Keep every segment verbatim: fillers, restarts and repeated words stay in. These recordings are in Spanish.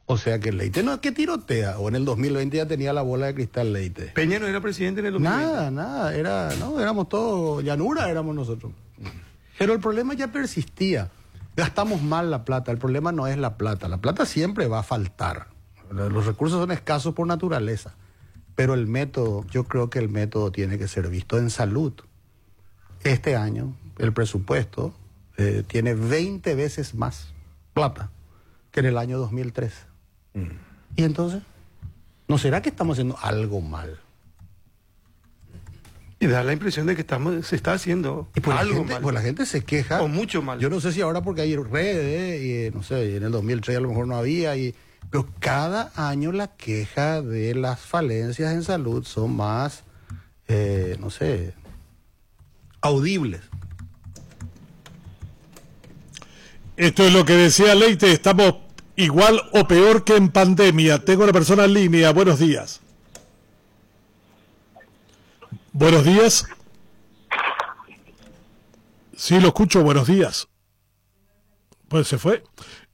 O sea que Leite no es que tirotea, o en el dos mil veinte ya tenía la bola de cristal Leite. Peña no era presidente en el dos mil veinte. Nada, nada, era, no, éramos todos, llanura éramos nosotros. Pero el problema ya persistía. Gastamos mal la plata, el problema no es la plata, la plata siempre va a faltar. Los recursos son escasos por naturaleza. Pero el método, yo creo que el método tiene que ser visto en salud. Este año, el presupuesto eh, tiene veinte veces más plata que en el año dos mil tres. Mm. Y entonces, ¿no será que estamos haciendo algo mal? Y da la impresión de que estamos, se está haciendo y pues algo la gente, mal. Pues la gente se queja. O mucho mal. Yo no sé si ahora porque hay redes, y no sé, y en el dos mil tres a lo mejor no había, y, pero cada año la queja de las falencias en salud son más, eh, no sé, audibles. Esto es lo que decía Leite, estamos igual o peor que en pandemia. Tengo una persona en línea, buenos días. Buenos días. Sí, lo escucho, buenos días. Pues se fue.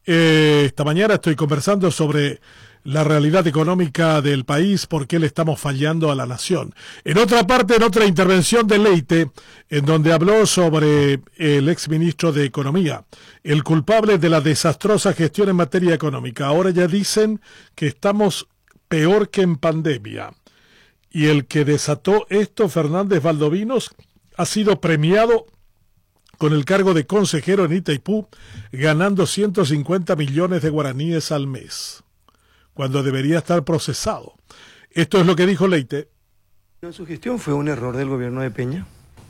Eh, esta mañana estoy conversando sobre la realidad económica del país, por qué le estamos fallando a la nación. En otra parte, en otra intervención de Leite, en donde habló sobre el exministro de Economía, el culpable de la desastrosa gestión en materia económica. Ahora ya dicen que estamos peor que en pandemia. Y el que desató esto, Fernández Valdovinos, ha sido premiado con el cargo de consejero en Itaipú, ganando ciento cincuenta millones de guaraníes al mes, cuando debería estar procesado. Esto es lo que dijo Leite. ¿Su gestión fue un error del gobierno de Peña?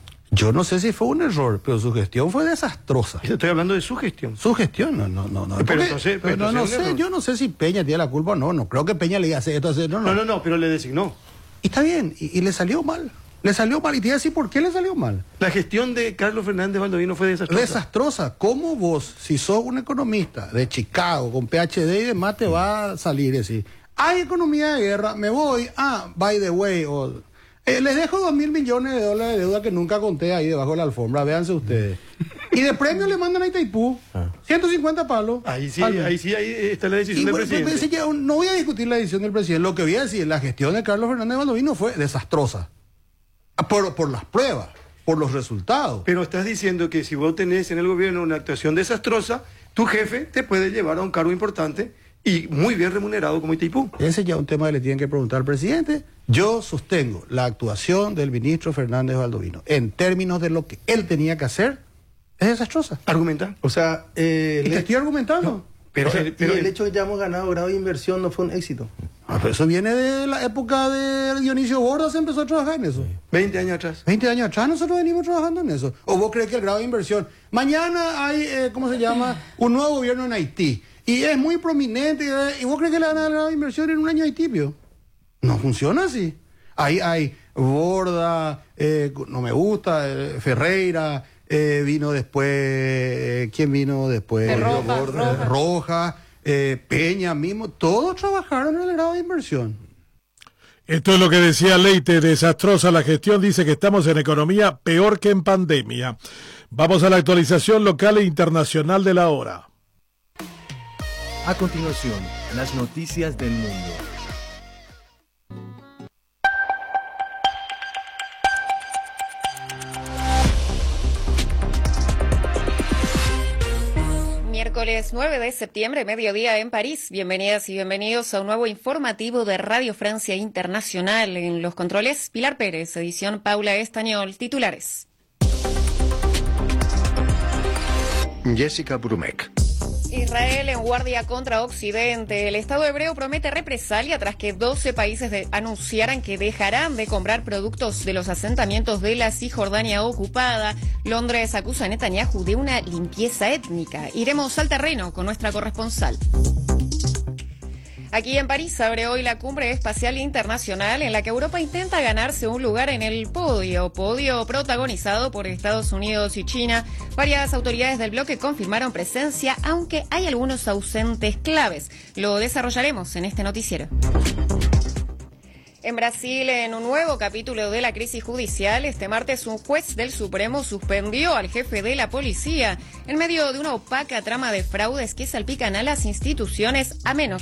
Yo no sé si fue un error, pero su gestión fue desastrosa. Estoy hablando de su gestión. Su gestión, no, no, no. no pero porque, entonces, pero pero entonces no, no sé, yo no sé si Peña tiene la culpa o no. No creo que Peña le diga hacer esto, hacer, no, no. No, no, no, pero le designó. Y está bien, y, y le salió mal. Le salió mal, y te voy a decir por qué le salió mal. La gestión de Carlos Fernández Valdovinos fue desastrosa. Desastrosa. ¿Cómo vos, si sos un economista de Chicago, con P H D y demás, te va a salir y decir, hay economía de guerra, me voy, ah, by the way, o, eh, les dejo dos mil millones de dólares de deuda que nunca conté ahí debajo de la alfombra, véanse ustedes. Y de premio le mandan a Itaipú, ciento cincuenta palos. Ahí sí, ahí sí, ahí está la decisión y del bueno, presidente. Que no voy a discutir la decisión del presidente, lo que voy a decir, la gestión de Carlos Fernández Valdovinos fue desastrosa. Por, por las pruebas, por los resultados. Pero estás diciendo que si vos tenés en el gobierno una actuación desastrosa, tu jefe te puede llevar a un cargo importante y muy bien remunerado como Itaipú. Ese ya es un tema que le tienen que preguntar al presidente. Yo sostengo la actuación del ministro Fernández Valdovinos en términos de lo que él tenía que hacer es desastrosa. Argumenta. O sea, eh, ¿Y te estoy argumentando? No, pero, o sea, el, pero y el el, hecho de que ya hemos ganado grado de inversión no fue un éxito. Ah, pero eso viene de la época de Dionisio Borda, se empezó a trabajar en eso. veinte años atrás. veinte años atrás nosotros venimos trabajando en eso. ¿O vos crees que el grado de inversión? Mañana hay, eh, ¿cómo se llama? Un nuevo gobierno en Haití. Y es muy prominente. Eh, ¿Y vos crees que le van a dar el grado de inversión en un año Haití, pio? No funciona así. Ahí hay Borda, eh, no me gusta, eh, Ferreira, eh, vino después, eh, ¿quién vino después? De Roja, Borda, Roja. Roja. Eh, Peña mismo, todos trabajaron en el grado de inversión. Esto es lo que decía Leite, desastrosa la gestión, dice que estamos en economía peor que en pandemia. Vamos a la actualización local e internacional de la hora. A continuación, las noticias del mundo. Miércoles nueve de septiembre, mediodía en París. Bienvenidas y bienvenidos a un nuevo informativo de Radio Francia Internacional. En los controles, Pilar Pérez, edición Paula Estañol, titulares. Jessica Brumek. Israel en guardia contra Occidente. El Estado hebreo promete represalia tras que doce países de, anunciaran que dejarán de comprar productos de los asentamientos de la Cisjordania ocupada. Londres acusa a Netanyahu de una limpieza étnica. Iremos al terreno con nuestra corresponsal. Aquí en París abre hoy la Cumbre Espacial Internacional en la que Europa intenta ganarse un lugar en el podio, podio protagonizado por Estados Unidos y China. Varias autoridades del bloque confirmaron presencia, aunque hay algunos ausentes claves. Lo desarrollaremos en este noticiero. En Brasil, en un nuevo capítulo de la crisis judicial, este martes un juez del Supremo suspendió al jefe de la policía en medio de una opaca trama de fraudes que salpican a las instituciones a menos